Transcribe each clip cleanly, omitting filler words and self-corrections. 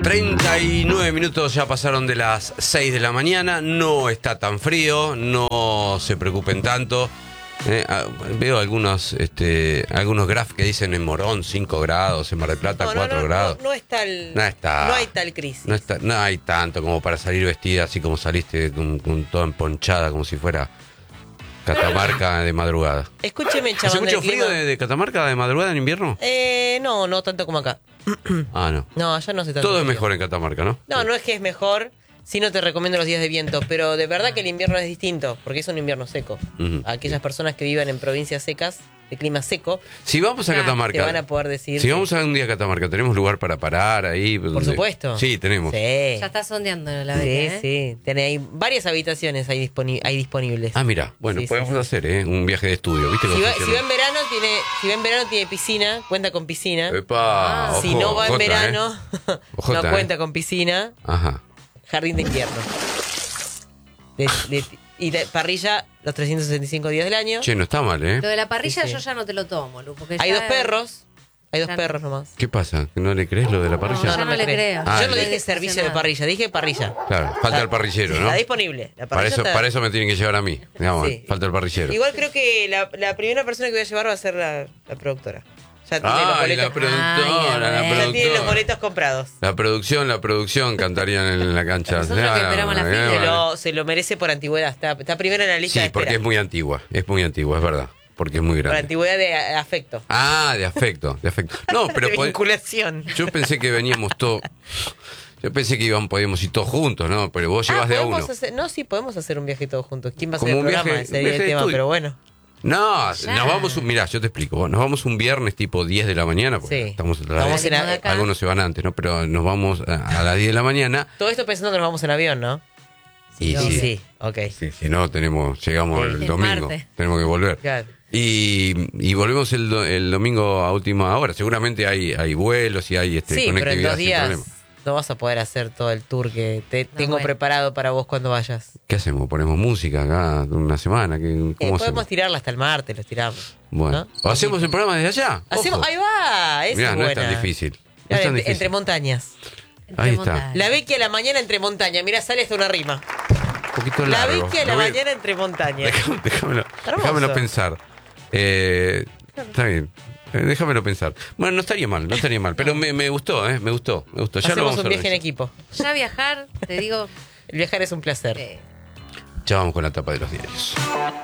39 minutos ya pasaron de las 6 de la mañana, no está tan frío, no se preocupen tanto. Veo algunos grafs que dicen en Morón 5 grados, en Mar del Plata 4 grados. No hay tal crisis. No hay tanto como para salir vestida así como saliste con toda emponchada, como si fuera Catamarca de madrugada. Escúcheme, chabón. ¿Hace mucho frío de Catamarca de madrugada en invierno? No tanto como acá. No. No, allá no se tanto Todo es frío. mejor en Catamarca, ¿no? No es que es mejor. Sí, no te recomiendo los días de viento, pero de verdad que el invierno es distinto, porque es un invierno seco. Aquellas personas que vivan en provincias secas, de clima seco, Si vamos a Catamarca, te van a poder decir. si vamos a un día a Catamarca, ¿tenemos lugar para parar ahí? Por supuesto. Sí, tenemos. Sí. Ya está sondeando la Sí, vez, sí. Hay varias habitaciones hay disponibles. Ah, mira, bueno, Sí, podemos sí. hacer un viaje de estudio, ¿viste? Si cómo va funciona? en verano tiene piscina, cuenta con piscina. Epa, Si ojo, no va en ojota, verano, Ojota, no cuenta con piscina. Ajá. Jardín de invierno. Parrilla los 365 días del año. Che, no está mal, ¿eh? Lo de la parrilla Sí, sí. yo ya no te lo tomo, Lu, porque Hay ya- dos perros. Hay dos Ya- perros nomás. ¿Qué pasa? ¿Que no le crees lo de la parrilla? No, me le cree. creo. Ah, Yo no le- dije servicio de parrilla, dije parrilla. Claro, falta el parrillero, ¿no? Está disponible. La Para parrilla eso, está- para eso me tienen que llevar a mí, digamos, Sí. falta el parrillero. Igual creo que la primera persona que voy a llevar va a ser la productora. Ya tiene los Ay, boletos. la productora, Ay, la a ver. Ya tiene los productora. boletos comprados. La producción cantarían en la cancha. Nosotros que esperamos la final. Se lo merece por antigüedad. Está primero en la lista Sí, de porque espera. es muy antigua, es verdad, porque es muy Por grande. antigüedad de afecto. Ah, de afecto. No, pero de vinculación. yo pensé que veníamos todos. Yo pensé que podíamos ir todos juntos, ¿no? Pero vos llevas de a uno. Sí, podemos hacer un viaje todos juntos. ¿Quién va a hacer Como el un programa? viaje- Ese un día viaje el de tema, estudio. pero bueno. No, Ya. nos vamos, mirá, yo te explico. Nos vamos un viernes tipo 10 de la mañana, porque Sí. estamos Vamos en acá. algunos se van antes, ¿no? Pero nos vamos a las 10 de la mañana. Todo esto pensando que nos vamos en avión, ¿no? Y Sí, sí, Ok. sí, si no, llegamos el El domingo. martes. Tenemos que volver. Claro. Y volvemos el domingo a última hora. Seguramente hay vuelos y hay Sí, pero en conectividad 2 sin días problema. no vas a poder hacer todo el tour que tengo bueno. preparado para vos cuando vayas. ¿Qué hacemos? ¿Ponemos música acá una semana? ¿Cómo Podemos hacemos? tirarla hasta el martes, los tiramos. Bueno, ¿no? ¿o hacemos el programa desde allá? Hacemos, Ojo. ahí va, esa Mirá, es no es buena. tan difícil. No es Claro, tan difícil. entre montañas. Entre Ahí está. montañas. La Becky a la mañana entre montañas. Mira, sale hasta una rima. Un poquito La largo. Becky a la Lo voy- mañana entre montañas. Déjamelo Hermoso. déjamelo pensar. Está bien. Déjamelo pensar. Bueno, no estaría mal, pero me gustó, me gustó. Ya lo Hacemos vamos a un viaje en organizar. equipo. Ya viajar, te digo, El viajar es un placer. Ya vamos con la tapa de los diarios.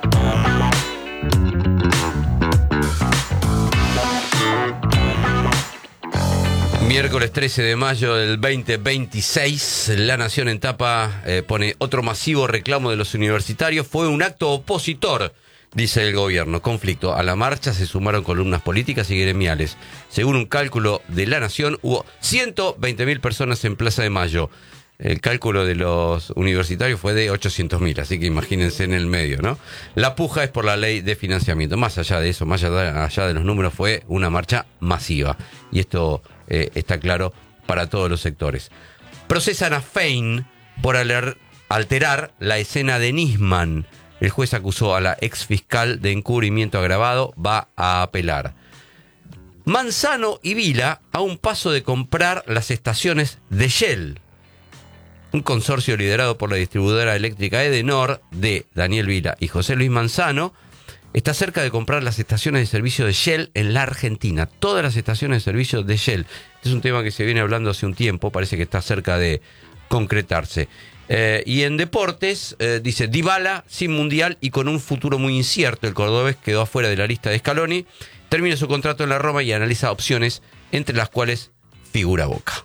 Miércoles 13 de mayo del 2026, La Nación en tapa pone otro masivo reclamo de los universitarios. Fue un acto opositor, dice el gobierno. Conflicto. A la marcha se sumaron columnas políticas y gremiales. Según un cálculo de La Nación, hubo 120.000 personas en Plaza de Mayo. El cálculo de los universitarios fue de 800.000, así que imagínense en el medio, ¿no? La puja es por la ley de financiamiento. Más allá de eso, más allá de los números, fue una marcha masiva. Y esto está claro para todos los sectores. Procesan a Fein por alterar la escena de Nisman. El juez acusó a la ex fiscal de encubrimiento agravado, va a apelar. Manzano y Vila a un paso de comprar las estaciones de Shell. Un consorcio liderado por la distribuidora eléctrica Edenor de Daniel Vila y José Luis Manzano está cerca de comprar las estaciones de servicio de Shell en la Argentina. Todas las estaciones de servicio de Shell. Este es un tema que se viene hablando hace un tiempo, parece que está cerca de concretarse. Y en deportes, dice Dybala sin mundial y con un futuro muy incierto. El cordobés quedó afuera de la lista de Scaloni. Termina su contrato en la Roma y analiza opciones, entre las cuales figura Boca.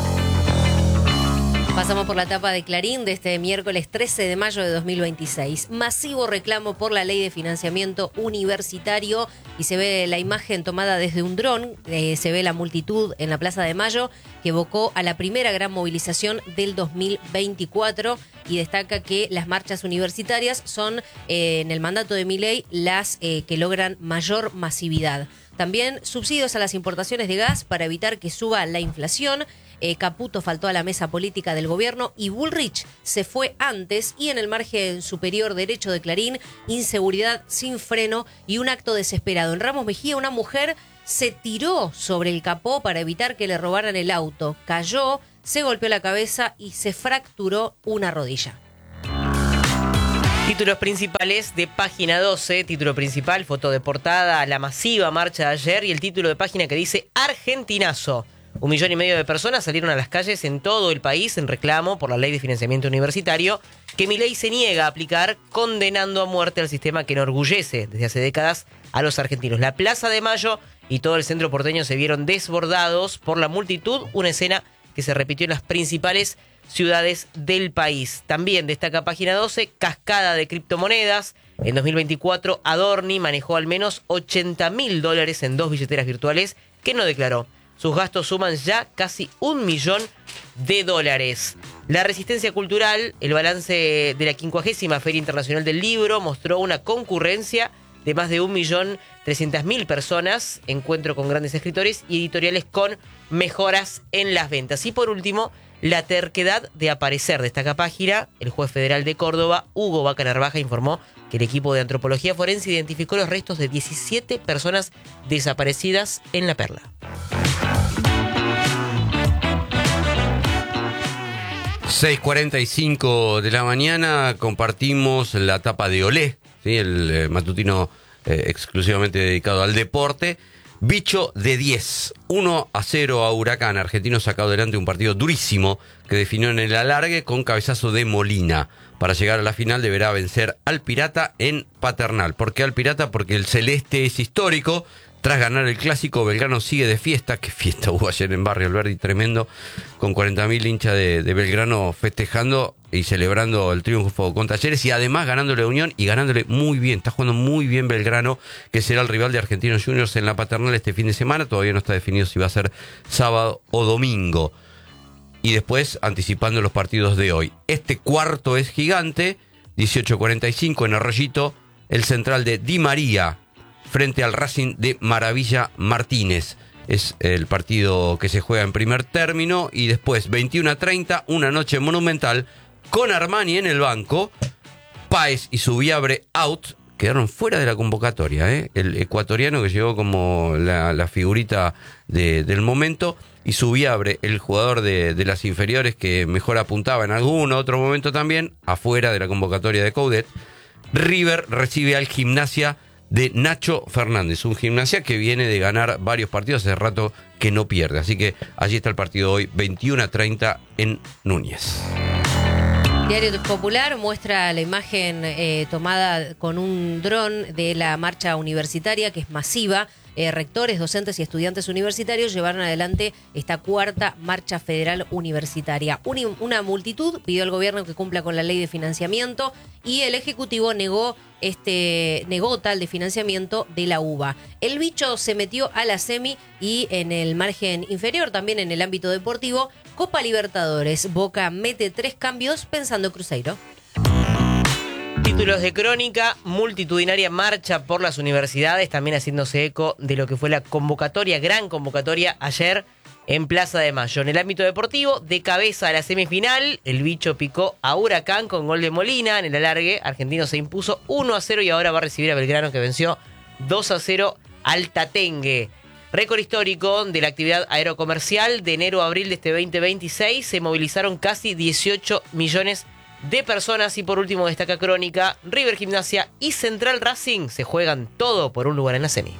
pasamos por la tapa de Clarín de este miércoles 13 de mayo de 2026. Masivo reclamo por la ley de financiamiento universitario y se ve la imagen tomada desde un dron. Se ve la multitud en la Plaza de Mayo que evocó a la primera gran movilización del 2024 y destaca que las marchas universitarias son en el mandato de Milei las que logran mayor masividad. También subsidios a las importaciones de gas para evitar que suba la inflación. Caputo faltó a la mesa política del gobierno y Bullrich se fue antes. Y en el margen superior derecho de Clarín, inseguridad sin freno y un acto desesperado. En Ramos Mejía, una mujer se tiró sobre el capó para evitar que le robaran el auto. Cayó, se golpeó la cabeza y se fracturó una rodilla. Títulos principales de página 12, título principal, foto de portada, la masiva marcha de ayer y el título de página que dice Argentinazo. 1,5 millones de personas salieron a las calles en todo el país en reclamo por la ley de financiamiento universitario que Milei se niega a aplicar, condenando a muerte al sistema que enorgullece desde hace décadas a los argentinos. La Plaza de Mayo y todo el centro porteño se vieron desbordados por la multitud, una escena que se repitió en las principales ciudades del país. También destaca página 12, cascada de criptomonedas. En 2024, Adorni manejó al menos $80.000 en 2 billeteras virtuales que no declaró. Sus gastos suman ya casi $1 millón. La Resistencia Cultural, el balance de la 50ª Feria Internacional del Libro, mostró una concurrencia de más de 1.300.000 personas, encuentro con grandes escritores y editoriales con mejoras en las ventas. Y por último, la terquedad de aparecer, destaca página. El juez federal de Córdoba, Hugo Vaca Narvaja, informó que el equipo de antropología forense identificó los restos de 17 personas desaparecidas en La Perla. 6:45 de la mañana, compartimos la tapa de Olé, ¿sí? El matutino exclusivamente dedicado al deporte. Bicho de 10, 1-0 a Huracán. Argentino sacado adelante un partido durísimo que definió en el alargue con cabezazo de Molina. Para llegar a la final deberá vencer al Pirata en Paternal. ¿Por qué al Pirata? Porque el celeste es histórico. Tras ganar el clásico, Belgrano sigue de fiesta. Qué fiesta hubo ayer en Barrio Alberdi, tremendo. Con 40.000 hinchas de Belgrano festejando y celebrando el triunfo con Talleres. Y además ganándole a Unión y ganándole muy bien. Está jugando muy bien Belgrano, que será el rival de Argentinos Juniors en la Paternal este fin de semana. Todavía no está definido si va a ser sábado o domingo. Y después anticipando los partidos de hoy. Este cuarto es gigante. 18:45 en Arroyito. El central de Di María frente al Racing de Maravilla Martínez. Es el partido que se juega en primer término. Y después, 21:30, una noche monumental con Armani en el banco. Páez y Subiabre out. Quedaron fuera de la convocatoria, ¿eh? El ecuatoriano que llegó como la figurita del momento. Y Subiabre, el jugador de las inferiores que mejor apuntaba en algún otro momento también, afuera de la convocatoria de Coudet. River recibe al Gimnasia de Nacho Fernández, un Gimnasia que viene de ganar varios partidos, hace rato que no pierde. Así que allí está el partido hoy, 21:30 en Núñez. Diario Popular muestra la imagen tomada con un dron de la marcha universitaria, que es masiva. Rectores, docentes y estudiantes universitarios llevaron adelante esta cuarta marcha federal universitaria. Una multitud pidió al gobierno que cumpla con la ley de financiamiento y el Ejecutivo negó tal de financiamiento de la UBA. El bicho se metió a la semi y en el margen inferior, también en el ámbito deportivo, Copa Libertadores. Boca mete 3 cambios pensando Cruzeiro. Títulos de crónica, multitudinaria marcha por las universidades, también haciéndose eco de lo que fue la convocatoria, gran convocatoria ayer en Plaza de Mayo. En el ámbito deportivo, de cabeza a la semifinal, el bicho picó a Huracán con gol de Molina. En el alargue, Argentino se impuso 1-0 y ahora va a recibir a Belgrano, que venció 2-0 al Tatengue. Récord histórico de la actividad aerocomercial de enero a abril de este 2026, se movilizaron casi 18 millones de personas. Y por último destaca crónica, River Gimnasia y Central Racing se juegan todo por un lugar en la semi.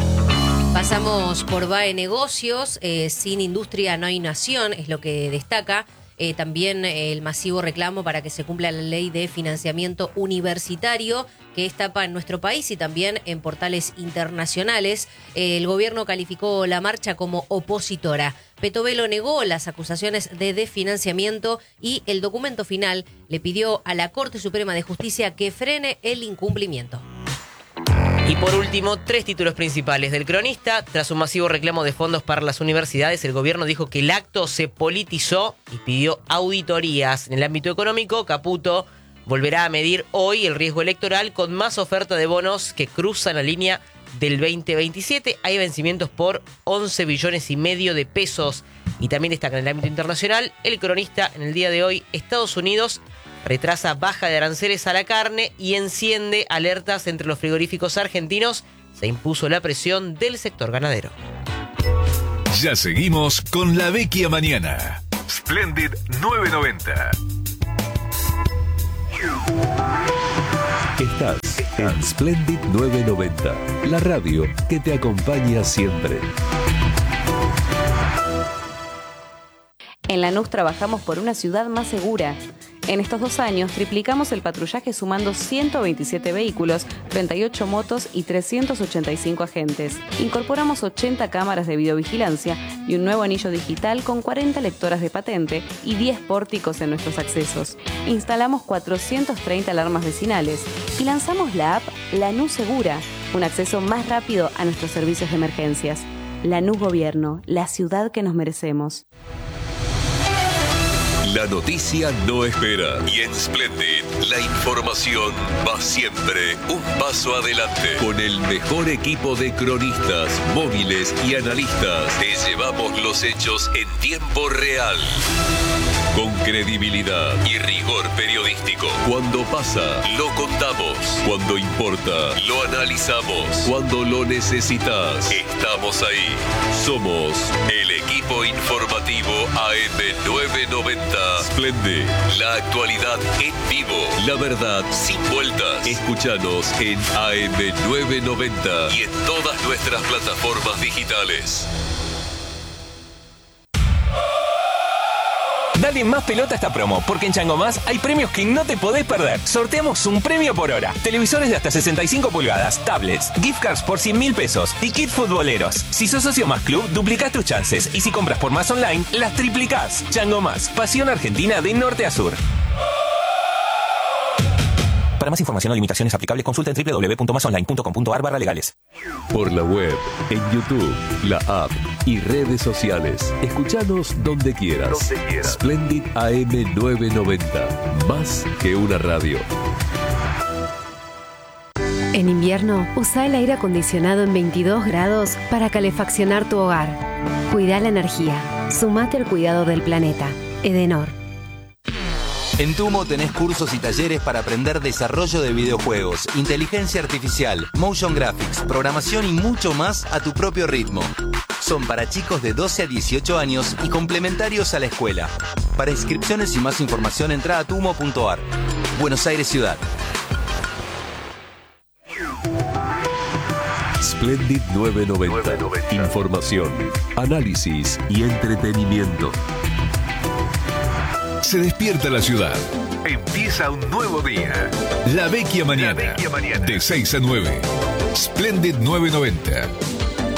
Pasamos por BAE Negocios, sin industria no hay nación, es lo que destaca. También el masivo reclamo para que se cumpla la ley de financiamiento universitario, que es tapa en nuestro país y también en portales internacionales. El gobierno calificó la marcha como opositora. Petovelo negó las acusaciones de desfinanciamiento y el documento final le pidió a la Corte Suprema de Justicia que frene el incumplimiento. Y por último, 3 títulos principales del Cronista. Tras un masivo reclamo de fondos para las universidades, el gobierno dijo que el acto se politizó y pidió auditorías. En el ámbito económico, Caputo volverá a medir hoy el riesgo electoral con más oferta de bonos que cruzan la línea del 2027. Hay vencimientos por 11,5 billones de pesos. Y también destaca en el ámbito internacional, el Cronista en el día de hoy, Estados Unidos retrasa baja de aranceles a la carne y enciende alertas entre los frigoríficos argentinos. Se impuso la presión del sector ganadero. Ya seguimos con La Vecchia Mañana. Splendid 990. Estás en Splendid 990, la radio que te acompaña siempre. En Lanús trabajamos por una ciudad más segura. En estos 2 años triplicamos el patrullaje sumando 127 vehículos, 38 motos y 385 agentes. Incorporamos 80 cámaras de videovigilancia y un nuevo anillo digital con 40 lectoras de patente y 10 pórticos en nuestros accesos. Instalamos 430 alarmas vecinales y lanzamos la app Lanús Segura, un acceso más rápido a nuestros servicios de emergencias. Lanús Gobierno, la ciudad que nos merecemos. La noticia no espera y en Splendid la información va siempre un paso adelante. Con el mejor equipo de cronistas, móviles y analistas, te llevamos los hechos en tiempo real. Con credibilidad y rigor periodístico. Cuando pasa, lo contamos. Cuando importa, lo analizamos. Cuando lo necesitas, estamos ahí. Somos el equipo informativo AM990. Splendid, la actualidad en vivo. La verdad sin vueltas. Escúchanos en AM990 y en todas nuestras plataformas digitales. Dale más pelota a esta promo, porque en Chango Más hay premios que no te podés perder. Sorteamos un premio por hora. Televisores de hasta 65 pulgadas, tablets, gift cards por 100.000 pesos y kit futboleros. Si sos socio Más Club, duplicás tus chances. Y si compras por Más Online, las triplicás. Chango Más, pasión argentina de norte a sur. Para más información o limitaciones aplicables, consulta en www.masonline.com.ar/legales. Por la web, en YouTube, la app y redes sociales. Escuchanos donde quieras. Splendid AM990. Más que una radio. En invierno, usa el aire acondicionado en 22 grados para calefaccionar tu hogar. Cuida la energía. Sumate al cuidado del planeta. Edenor. En Tumo tenés cursos y talleres para aprender desarrollo de videojuegos, inteligencia artificial, motion graphics, programación y mucho más a tu propio ritmo. Son para chicos de 12 a 18 años y complementarios a la escuela. Para inscripciones y más información entra a tumo.ar. Buenos Aires Ciudad. Splendid 990. Información, análisis y entretenimiento. Se despierta la ciudad. Empieza un nuevo día. La Vecchia Mañana. De 6 a 9. Splendid 990.